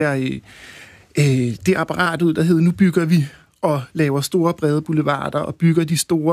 det apparat ud, der hedder, nu bygger vi og laver store brede boulevarder og bygger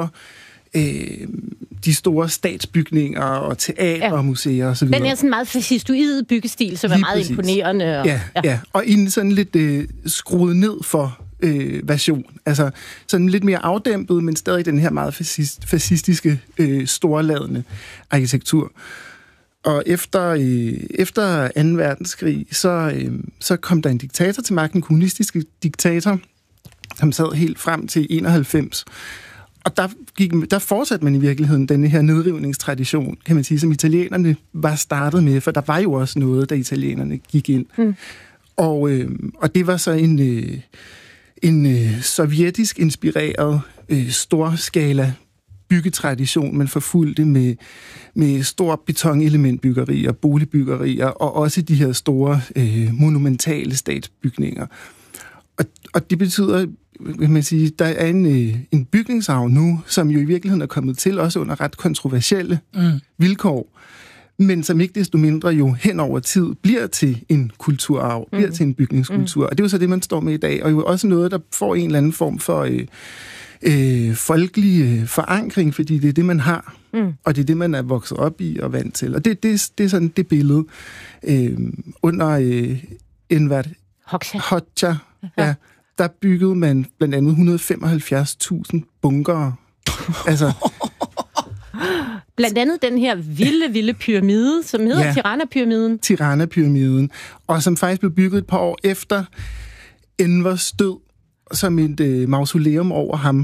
de store statsbygninger og teater og museer osv. Den er sådan meget fascistoid byggestil, som er meget præcis. Imponerende. Ja. Og i en sådan lidt skruet ned for version. Altså sådan lidt mere afdæmpet, men stadig den her meget fascistiske, storladende arkitektur. Og efter 2. verdenskrig, så kom der en diktator til magten, en kommunistisk diktator, som sad helt frem til 91. Og der fortsatte man i virkeligheden denne her nedrivningstradition, kan man sige, som italienerne var startet med, for der var jo også noget, da italienerne gik ind. Og det var så en sovjetisk inspireret storskala byggetradition, man forfulgte med store betonelementbyggerier, boligbyggerier og også de her store monumentale statsbygninger. Og det betyder, vil man sige, der er en bygningsarv nu, som jo i virkeligheden er kommet til også under ret kontroversielle vilkår, men som ikke desto mindre jo hen over tid bliver til en kulturarv, bliver til en bygningskultur. Og det er jo så det, man står med i dag, og jo også noget, der får en eller anden form for folkelig forankring, fordi det er det, man har, og det er det, man er vokset op i og vant til. Og det er sådan det billede under Enver Hoxha, der byggede man blandt andet 175.000 bunkere. Altså blandt andet den her vilde pyramide, som hedder Tirana-pyramiden. Tirana-pyramiden, og som faktisk blev bygget et par år efter Envers død, som et mausoleum over ham,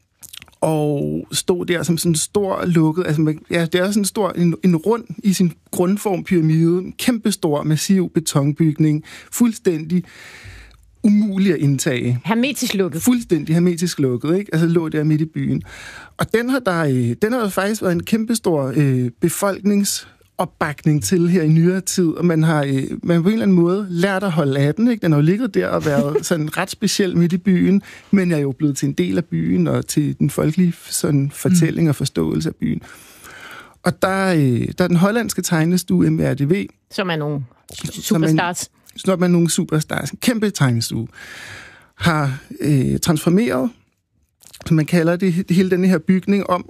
og stod der som sådan en stor lukket, altså det er sådan en stor, en rund i sin grundform pyramide, en kæmpestor, massiv betonbygning, fuldstændig umulig at indtage. Hermetisk lukket. Fuldstændig hermetisk lukket, ikke? Altså lå der midt i byen. Og den har faktisk været en kæmpestor befolkningsopbakning til her i nyere tid, og man har på en eller anden måde lært at holde af den, ikke? Den har jo ligget der og været sådan ret speciel midt i byen, men er jo blevet til en del af byen og til den folkelige sådan fortælling og forståelse af byen. Og der er den hollandske tegnestue MRDV, som er nogle superstars. Som er nogle superstars. En kæmpe tegnestue har transformeret, som man kalder det, hele denne her bygning om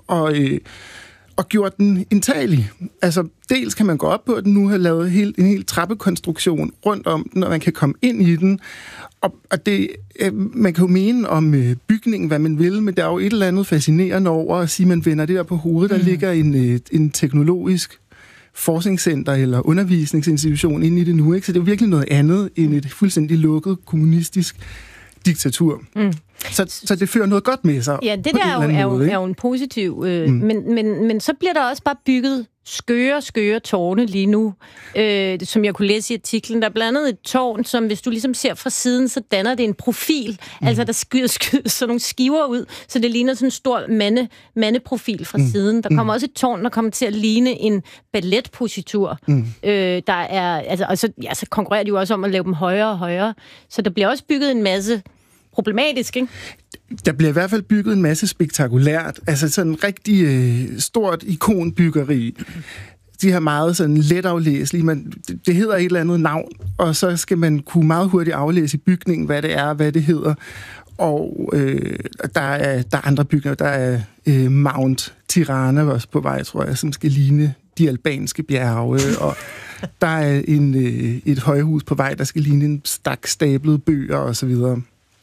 og gjort den indtagelig. Altså, dels kan man gå op på den nu, har lavet en hel trappekonstruktion rundt om den, og man kan komme ind i den. Og det, man kan jo mene om bygningen, hvad man vil, men der er jo et eller andet fascinerende over at sige, at man vender det der på hovedet. Der ligger en teknologisk forskningscenter eller undervisningsinstitution inde i det nu, ikke? Så det er jo virkelig noget andet end et fuldstændig lukket kommunistisk diktatur. Så det fører noget godt med sig. Ja, det der er jo en positiv... Men så bliver der også bare bygget skøre tårne lige nu, som jeg kunne læse i artiklen. Der er blandt andet et tårn, som hvis du ligesom ser fra siden, så danner det en profil. Altså, der skyder sådan nogle skiver ud, så det ligner sådan en stor mandeprofil fra siden. Der kommer også et tårn, der kommer til at ligne en balletpositur. Der er, altså, og så konkurrerer de jo også om at lave dem højere og højere. Så der bliver også bygget en masse problematisk, ikke? Der bliver i hvert fald bygget en masse spektakulært, altså sådan en rigtig stort ikonbyggeri. De har meget sådan let aflæselige, det hedder et eller andet navn, og så skal man kunne meget hurtigt aflæse i bygningen, hvad det er, hvad det hedder. Og der er andre bygninger, der er Mount Tirana også på vej, tror jeg, som skal ligne de albanske bjerge, og der er et højhus på vej, der skal ligne en stak stablede bøger og så videre.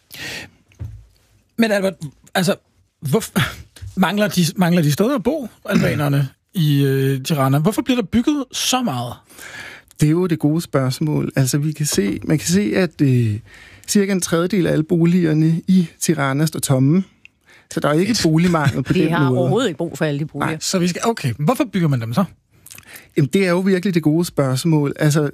Men Albert, altså, mangler de steder at bo, albanerne, i Tirana? Hvorfor bliver der bygget så meget? Det er jo det gode spørgsmål. Altså, man kan se, at cirka en tredjedel af alle boligerne i Tirana står tomme. Så der er ikke boligmangel på den måde. De har overhovedet ikke brug for alle de boliger. Nej, så okay, hvorfor bygger man dem så? Jamen, det er jo virkelig det gode spørgsmål. Altså,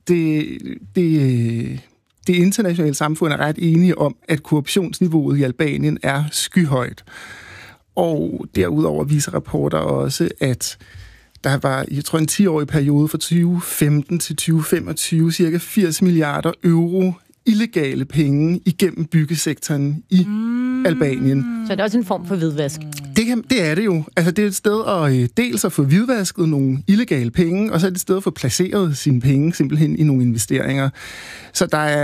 det internationale samfund er ret enige om, at korruptionsniveauet i Albanien er skyhøjt. Og derudover viser rapporter også, at der var, jeg tror, en 10-årig periode fra 2015 til 2025, cirka 80 milliarder euro illegale penge igennem byggesektoren i Albanien. Så det er også en form for hvidvask? Det er det jo. Altså, det er et sted dels at få hvidvasket nogle illegale penge, og så er det et sted at få placeret sine penge simpelthen i nogle investeringer. Så der er